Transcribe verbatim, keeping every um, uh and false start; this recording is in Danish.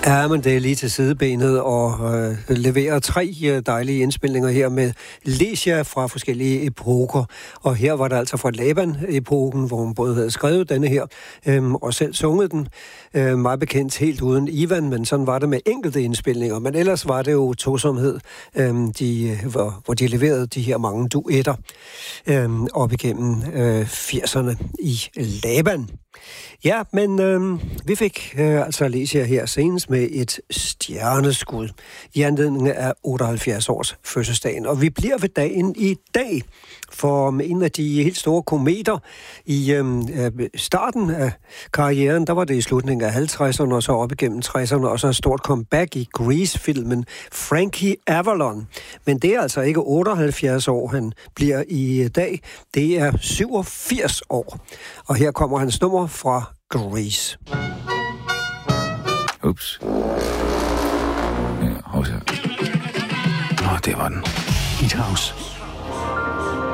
Ja, men det er lige til sidebenet og øh, leverer tre øh, dejlige indspilninger her med Lesia fra forskellige epoker. Og her var det altså fra Laban-epoken, hvor hun både havde skrevet denne her øh, og selv sunget den. Øh, meget bekendt helt uden Ivan, men sådan var det med enkelte indspilninger. Men ellers var det jo tosomhed, øh, de, hvor, hvor de leverede de her mange duetter øh, op igennem øh, firserne i Laban. Ja, men øh, vi fik øh, altså Lesia her senest med et stjerneskud i anledning af otteoghalvfjerds års fødselsdagen. Og vi bliver ved dagen i dag, for med en af de helt store kometer i øh, starten af karrieren, der var det i slutningen af halvtredserne og så op igennem tresserne, og så et stort comeback i Grease-filmen Frankie Avalon. Men det er altså ikke otteoghalvfjerds år, han bliver i dag. Det er syvogfirs år. Og her kommer hans nummer fra Grease. Ups. Ja, hov så. Nå, det var den. Hit House.